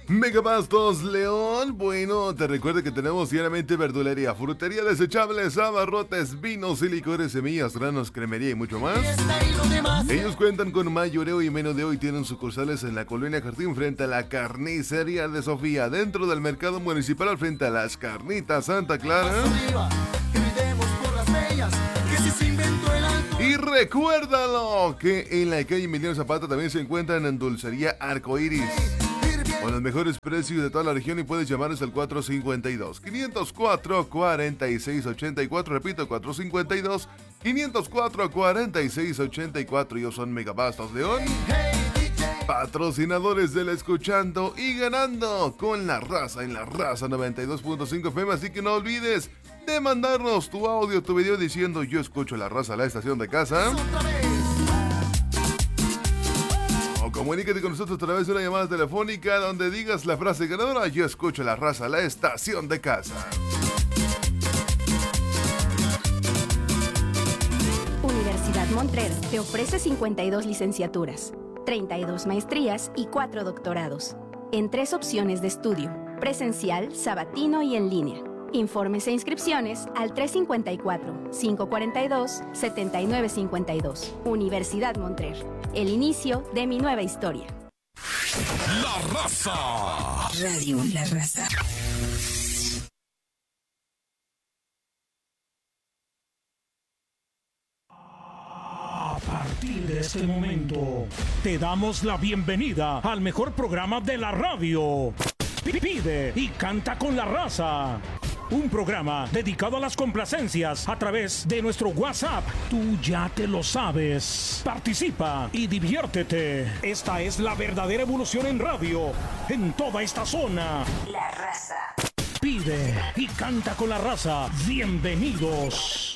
Megabastos León, bueno, te recuerdo que tenemos diariamente verdulería, frutería, desechables, abarrotes, vinos y licores, semillas, granos, cremería y mucho más. Ellos cuentan con mayoreo y menudeo y tienen sucursales en la colonia Jardín frente a la carnicería de Sofía, dentro del mercado municipal frente a las carnitas Santa Clara. Y recuérdalo que en la calle Emiliano Zapata también se encuentran en Dulcería Arcoiris, con los mejores precios de toda la región, y puedes llamarles al 452-504-4684. Repito, 452-504-4684. Ellos son Megabastos León, patrocinadores del Escuchando y Ganando con La Raza en La Raza 92.5 FM. Así que no olvides de mandarnos tu audio, tu video diciendo: yo escucho La Raza, la estación de casa. Comunícate con nosotros a través de una llamada telefónica donde digas la frase ganadora: yo escucho La Raza, la estación de casa. Universidad Montrer te ofrece 52 licenciaturas, 32 maestrías y 4 doctorados, en 3 opciones de estudio: presencial, sabatino y en línea. Informes e inscripciones al 354-542-7952. Universidad Montrer, el inicio de mi nueva historia. La Raza. Radio La Raza. A partir de este momento, te damos la bienvenida al mejor programa de la radio. Pide y canta con La Raza. Un programa dedicado a las complacencias a través de nuestro WhatsApp. Tú ya te lo sabes. Participa y diviértete. Esta es la verdadera evolución en radio, en toda esta zona. La Raza. Pide y canta con La Raza. Bienvenidos.